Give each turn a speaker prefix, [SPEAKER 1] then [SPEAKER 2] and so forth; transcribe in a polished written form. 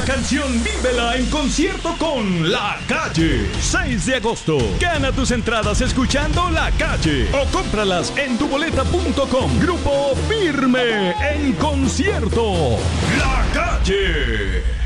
[SPEAKER 1] esta canción vívela en concierto con La Calle. 6 de agosto. Gana tus entradas escuchando La Calle o cómpralas en tuboleta.com. Grupo Firme en concierto. La Calle.